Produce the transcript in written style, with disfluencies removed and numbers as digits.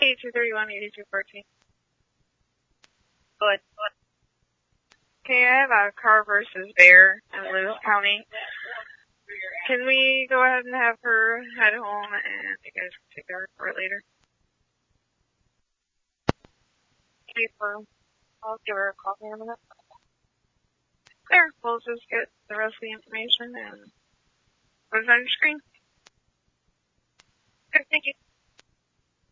231-8214. Good. Okay, I have a car versus bear in Lewis County. Can we go ahead and have her head home and you guys can take her for it later? Okay, I'll give her a call in a minute. There, we'll just get the rest of the information and put it on your screen. Good, thank you.